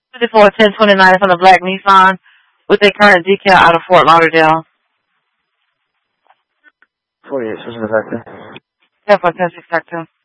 541029 from the black Nissan with a current decal out of Fort Lauderdale. 48, switching to Vector. 10-4-10-6-2.